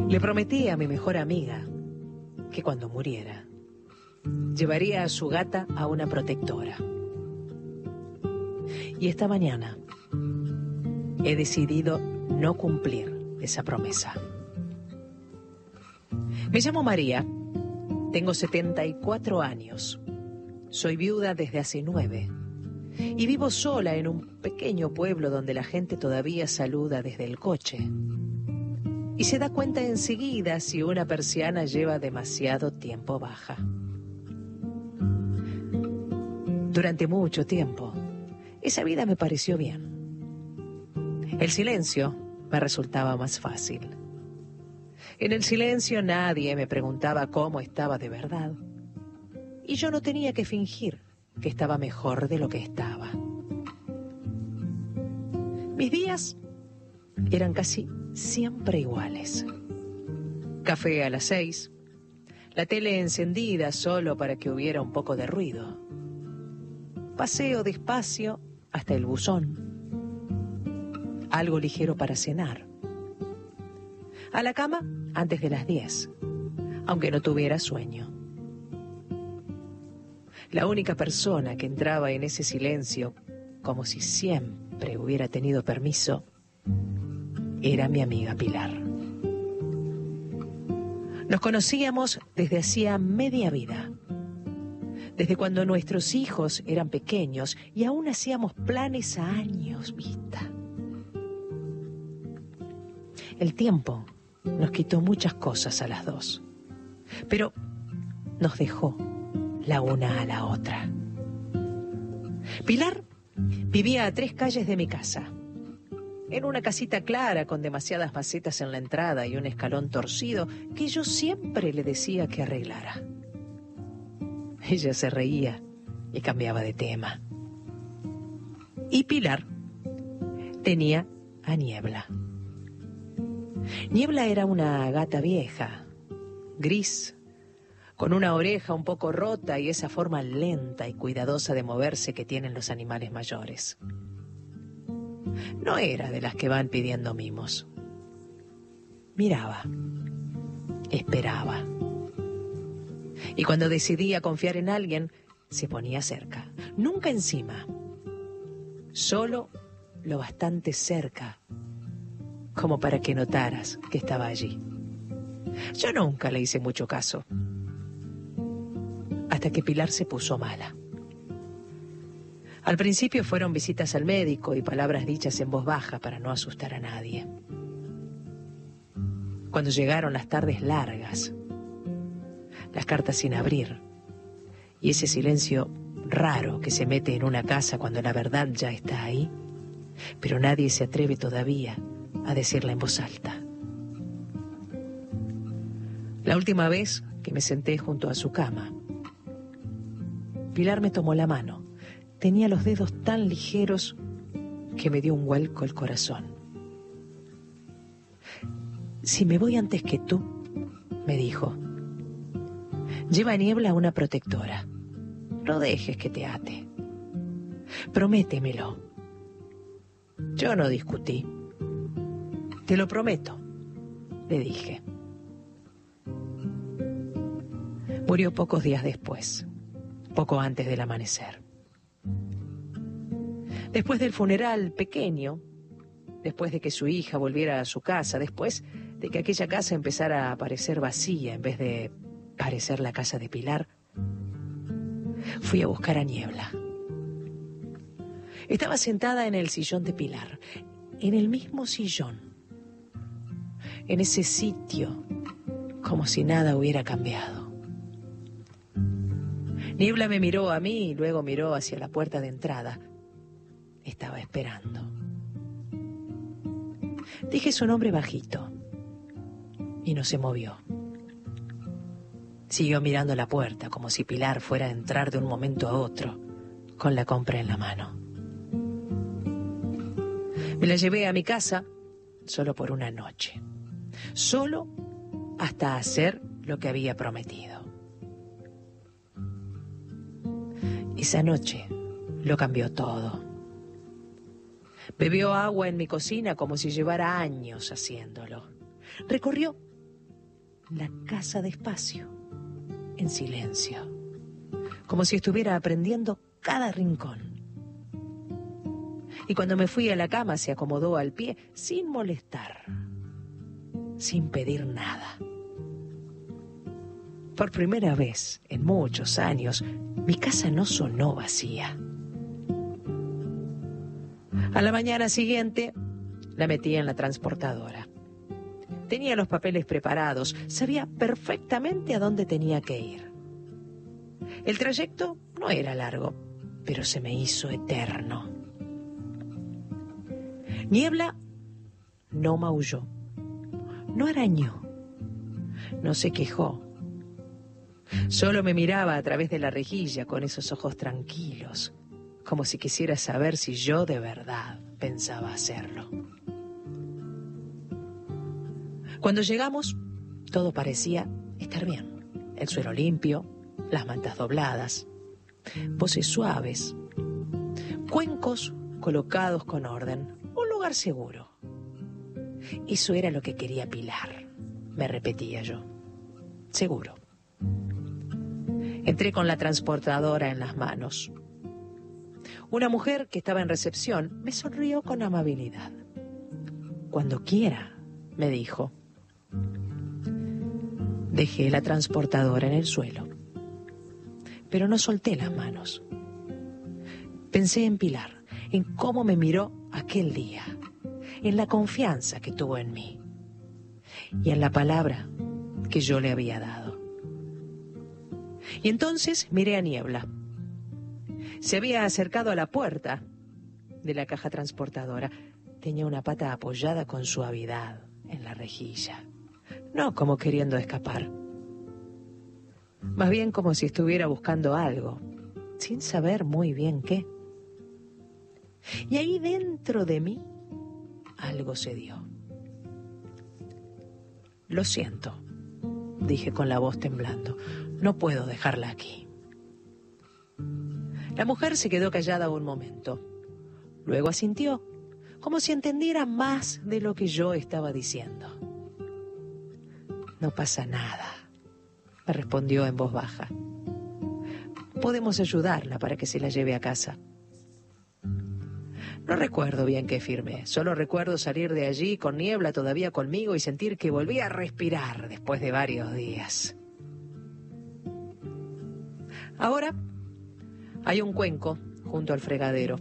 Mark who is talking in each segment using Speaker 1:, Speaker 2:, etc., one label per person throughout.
Speaker 1: Le prometí a mi mejor amiga que cuando muriera llevaría a su gata a una protectora. Y esta mañana he decidido no cumplir esa promesa. Me llamo María, tengo 74 años, soy viuda desde hace 9 y vivo sola en un pequeño pueblo donde la gente todavía saluda desde el coche. Y se da cuenta enseguida si una persiana lleva demasiado tiempo baja. Durante mucho tiempo, esa vida me pareció bien. El silencio me resultaba más fácil. En el silencio nadie me preguntaba cómo estaba de verdad. Y yo no tenía que fingir que estaba mejor de lo que estaba. Mis días eran casi siempre iguales. Café a las 6, la tele encendida solo para que hubiera un poco de ruido. Paseo despacio hasta el buzón. Algo ligero para cenar. A la cama antes de las 10, aunque no tuviera sueño. La única persona que entraba en ese silencio, como si siempre hubiera tenido permiso, era mi amiga Pilar. Nos conocíamos desde hacía media vida, desde cuando nuestros hijos eran pequeños y aún hacíamos planes a años vista. El tiempo nos quitó muchas cosas a las dos, pero nos dejó la una a la otra. Pilar vivía a 3 calles de mi casa, en una casita clara con demasiadas macetas en la entrada y un escalón torcido que yo siempre le decía que arreglara. Ella se reía y cambiaba de tema. Y Pilar tenía a Niebla. Niebla era una gata vieja, gris, con una oreja un poco rota y esa forma lenta y cuidadosa de moverse que tienen los animales mayores. No era de las que van pidiendo mimos. Miraba, esperaba. Y cuando decidía confiar en alguien, se ponía cerca. Nunca encima, solo lo bastante cerca como para que notaras que estaba allí. Yo nunca le hice mucho caso, hasta que Pilar se puso mala. Al principio fueron visitas al médico y palabras dichas en voz baja para no asustar a nadie. Cuando llegaron las tardes largas, las cartas sin abrir y ese silencio raro que se mete en una casa cuando la verdad ya está ahí, pero nadie se atreve todavía a decirla en voz alta. La última vez que me senté junto a su cama, Pilar me tomó la mano. Tenía los dedos tan ligeros que me dio un vuelco el corazón. Si me voy antes que tú, me dijo, lleva a Niebla a una protectora. No dejes que te ate. Prométemelo. Yo no discutí. Te lo prometo, le dije. Murió pocos días después, poco antes del amanecer. Después del funeral pequeño, después de que su hija volviera a su casa, después de que aquella casa empezara a parecer vacía en vez de parecer la casa de Pilar, fui a buscar a Niebla. Estaba sentada en el sillón de Pilar, en el mismo sillón, en ese sitio, como si nada hubiera cambiado. Niebla me miró a mí y luego miró hacia la puerta de entrada. Estaba esperando. Dije su nombre bajito y no se movió. Siguió mirando la puerta como si Pilar fuera a entrar de un momento a otro con la compra en la mano. Me la llevé a mi casa solo por una noche. Solo hasta hacer lo que había prometido. Esa noche lo cambió todo. Bebió agua en mi cocina como si llevara años haciéndolo. Recorrió la casa despacio, en silencio, como si estuviera aprendiendo cada rincón. Y cuando me fui a la cama se acomodó al pie sin molestar, sin pedir nada. Por primera vez en muchos años, mi casa no sonó vacía. A la mañana siguiente, la metí en la transportadora. Tenía los papeles preparados, sabía perfectamente a dónde tenía que ir. El trayecto no era largo, pero se me hizo eterno. Niebla no maulló, no arañó, no se quejó. Solo me miraba a través de la rejilla con esos ojos tranquilos, como si quisiera saber si yo de verdad pensaba hacerlo. Cuando llegamos, todo parecía estar bien. El suelo limpio, las mantas dobladas, voces suaves, cuencos colocados con orden, un lugar seguro. Eso era lo que quería Pilar, me repetía yo. Seguro. Entré con la transportadora en las manos. Una mujer que estaba en recepción me sonrió con amabilidad. Cuando quiera, me dijo. Dejé la transportadora en el suelo, pero no solté las manos. Pensé en Pilar, en cómo me miró aquel día, en la confianza que tuvo en mí y en la palabra que yo le había dado. Y entonces miré a Niebla. Se había acercado a la puerta de la caja transportadora. Tenía una pata apoyada con suavidad en la rejilla, no como queriendo escapar, más bien como si estuviera buscando algo, sin saber muy bien qué. Y ahí dentro de mí algo se dio. Lo siento, dije con la voz temblando, no puedo dejarla aquí. La mujer se quedó callada un momento. Luego asintió, como si entendiera más de lo que yo estaba diciendo. No pasa nada, me respondió en voz baja. Podemos ayudarla para que se la lleve a casa. No recuerdo bien qué firmé, solo recuerdo salir de allí con Niebla todavía conmigo y sentir que volví a respirar después de varios días. Ahora hay un cuenco junto al fregadero,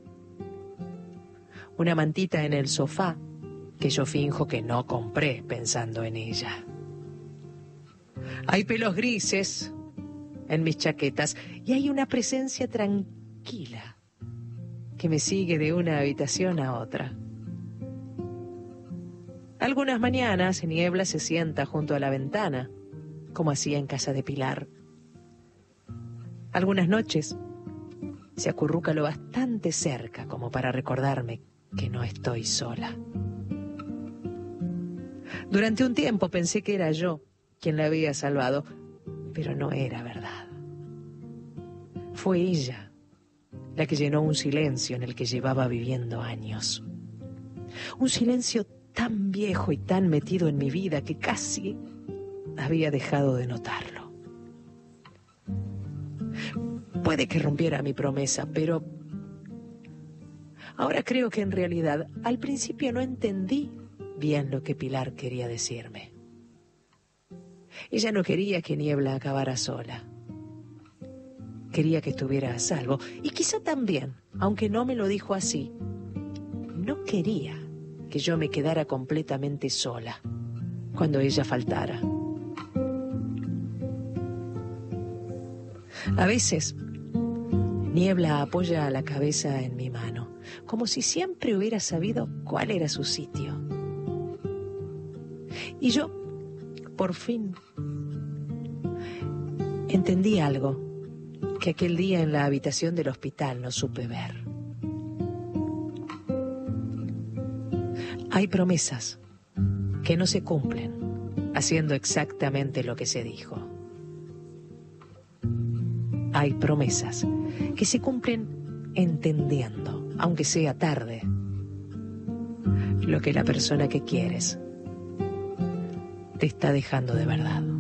Speaker 1: una mantita en el sofá que yo finjo que no compré pensando en ella. Hay pelos grises en mis chaquetas y hay una presencia tranquila que me sigue de una habitación a otra. Algunas mañanas Niebla se sienta junto a la ventana, como hacía en casa de Pilar. Algunas noches se acurruca lo bastante cerca como para recordarme que no estoy sola. Durante un tiempo pensé que era yo quien la había salvado, pero no era verdad. Fue ella la que llenó un silencio en el que llevaba viviendo años. Un silencio tan viejo y tan metido en mi vida que casi había dejado de notarlo. Puede que rompiera mi promesa, pero ahora creo que en realidad al principio no entendí bien lo que Pilar quería decirme. Ella no quería que Niebla acabara sola. Quería que estuviera a salvo. Y quizá también, aunque no me lo dijo así, no quería que yo me quedara completamente sola cuando ella faltara. A veces, Niebla apoya la cabeza en mi mano, como si siempre hubiera sabido cuál era su sitio. Y yo, por fin, entendí algo que aquel día en la habitación del hospital no supe ver. Hay promesas que no se cumplen haciendo exactamente lo que se dijo. Hay promesas que se cumplen entendiendo, aunque sea tarde, lo que la persona que quieres te está dejando de verdad.